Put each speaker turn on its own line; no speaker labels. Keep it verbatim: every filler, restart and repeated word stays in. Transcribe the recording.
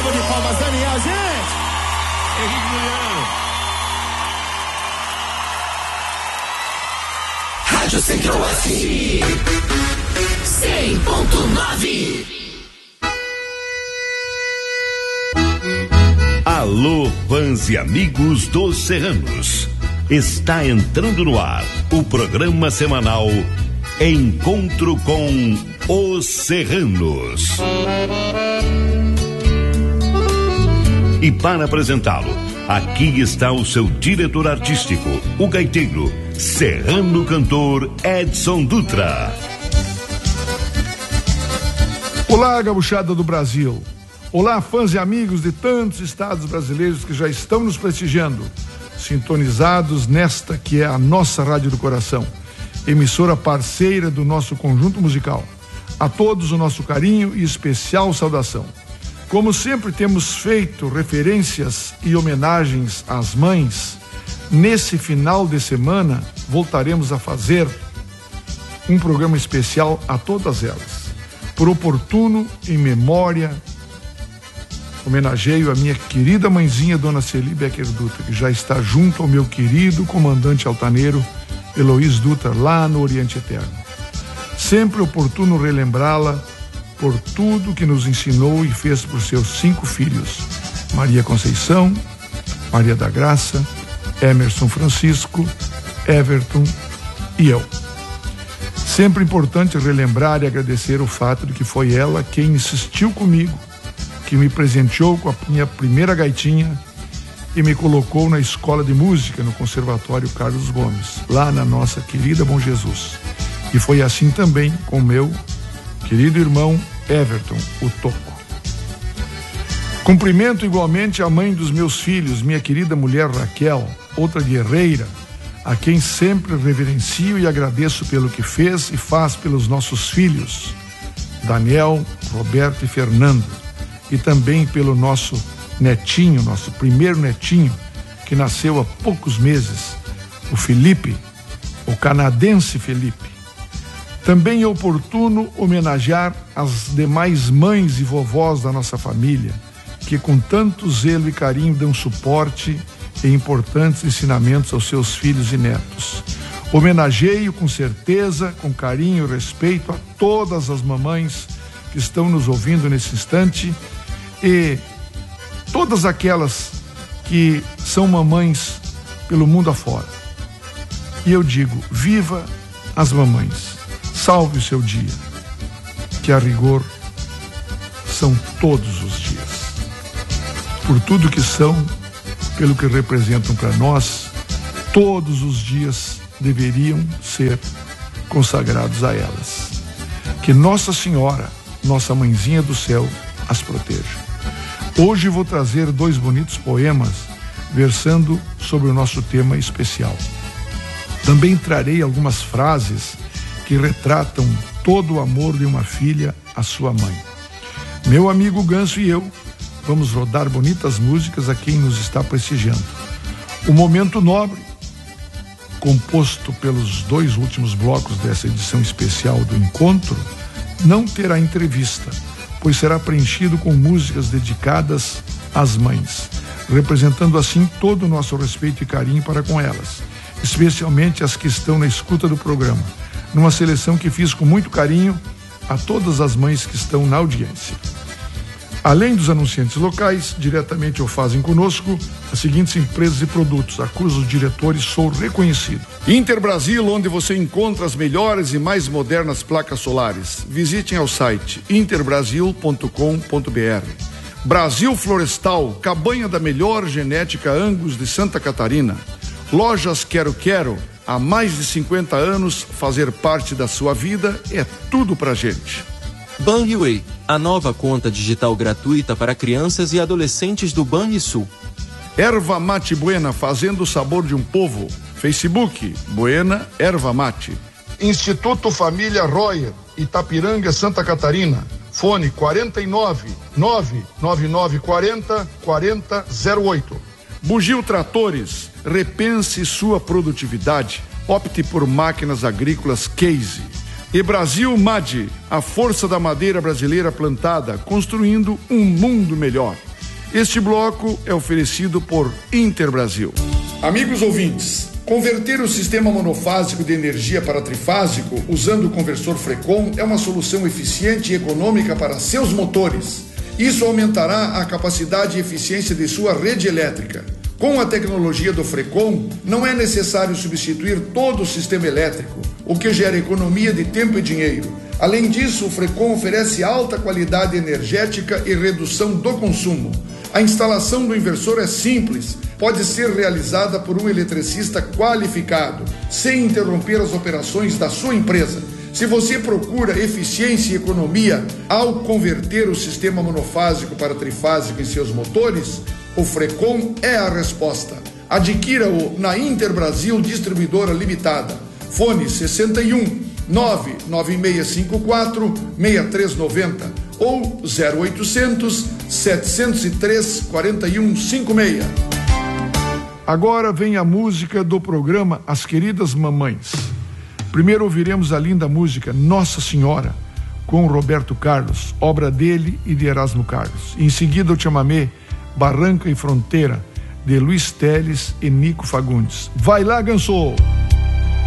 salva de palmas, Daniel, gente!
Henrique Juliano.
Rádio Centro-Oeste cem ponto nove.
Alô, fãs e amigos dos Serranos. Está entrando no ar o programa semanal Encontro com os Serranos. E para apresentá-lo, aqui está o seu diretor artístico, o gaiteiro, serrano cantor Edson Dutra.
Olá, gauchada do Brasil. Olá, fãs e amigos de tantos estados brasileiros que já estão nos prestigiando, sintonizados nesta que é a nossa Rádio do Coração, emissora parceira do nosso conjunto musical. A todos o nosso carinho e especial saudação. Como sempre temos feito referências e homenagens às mães, nesse final de semana voltaremos a fazer um programa especial a todas elas. Por oportuno, em memória, homenageio a minha querida mãezinha, Dona Celi Becker Dutra, que já está junto ao meu querido comandante altaneiro, Eloís Dutra, lá no Oriente Eterno. Sempre oportuno relembrá-la por tudo que nos ensinou e fez por seus cinco filhos, Maria Conceição, Maria da Graça, Emerson Francisco, Everton e eu. Sempre importante relembrar e agradecer o fato de que foi ela quem insistiu comigo, que me presenteou com a minha primeira gaitinha e me colocou na escola de música no Conservatório Carlos Gomes, lá na nossa querida Bom Jesus. E foi assim também com meu querido irmão Everton, o Toco. Cumprimento igualmente a mãe dos meus filhos, minha querida mulher Raquel, outra guerreira, a quem sempre reverencio e agradeço pelo que fez e faz pelos nossos filhos, Daniel, Roberto e Fernando, e também pelo nosso netinho, nosso primeiro netinho, que nasceu há poucos meses, o Felipe, o canadense Felipe. Também é oportuno homenagear as demais mães e vovós da nossa família, que com tanto zelo e carinho dão suporte e importantes ensinamentos aos seus filhos e netos. Homenageio com certeza, com carinho e respeito a todas as mamães que estão nos ouvindo nesse instante e todas aquelas que são mamães pelo mundo afora. E eu digo, viva as mamães. Salve o seu dia, que a rigor são todos os dias. Por tudo que são, pelo que representam para nós, todos os dias deveriam ser consagrados a elas. Que Nossa Senhora, nossa mãezinha do céu, as proteja. Hoje vou trazer dois bonitos poemas versando sobre o nosso tema especial. Também trarei algumas frases que retratam todo o amor de uma filha à sua mãe. Meu amigo Ganso e eu vamos rodar bonitas músicas a quem nos está prestigiando. O Momento Nobre, composto pelos dois últimos blocos dessa edição especial do Encontro, não terá entrevista, pois será preenchido com músicas dedicadas às mães, representando assim todo o nosso respeito e carinho para com elas, especialmente as que estão na escuta do programa, numa seleção que fiz com muito carinho a todas as mães que estão na audiência. Além dos anunciantes locais, diretamente ou fazem conosco as seguintes empresas e produtos, a cujos diretores sou reconhecido. Inter Brasil, onde você encontra as melhores e mais modernas placas solares. Visitem ao site interbrasil ponto com ponto br. Brasil Florestal, cabanha da melhor genética Angus de Santa Catarina. Lojas Quero Quero, há mais de cinquenta anos, fazer parte da sua vida é tudo pra gente.
Banriway, a nova conta digital gratuita para crianças e adolescentes do Banrisul.
Erva Mate Buena, fazendo o sabor de um povo. Facebook, Buena Erva Mate. Instituto Família Royer, Itapiranga, Santa Catarina. Fone quarenta e nove, nove nove nove quarenta, quarenta zero oito. Bugio Tratores, repense sua produtividade. Opte por máquinas agrícolas Case. E Brasil M A D, a força da madeira brasileira plantada, construindo um mundo melhor. Este bloco é oferecido por Interbrasil. Amigos ouvintes, converter o sistema monofásico de energia para trifásico usando o conversor Frecon é uma solução eficiente e econômica para seus motores. Isso aumentará a capacidade e eficiência de sua rede elétrica. Com a tecnologia do Frecon, não é necessário substituir todo o sistema elétrico, o que gera economia de tempo e dinheiro. Além disso, o Frecon oferece alta qualidade energética e redução do consumo. A instalação do inversor é simples, pode ser realizada por um eletricista qualificado, sem interromper as operações da sua empresa. Se você procura eficiência e economia ao converter o sistema monofásico para trifásico em seus motores, o Frecon é a resposta. Adquira-o na Interbrasil Distribuidora Limitada. Fone sessenta e um, nove nove seis cinco quatro, seis três nove zero ou zero oitocentos, setecentos e três, quarenta e um cinquenta e seis. Agora vem a música do programa As Queridas Mamães. Primeiro ouviremos a linda música Nossa Senhora, com Roberto Carlos, obra dele e de Erasmo Carlos. Em seguida, o chamamé Barranca e Fronteira, de Luiz Teles e Nico Fagundes. Vai lá, Ganso!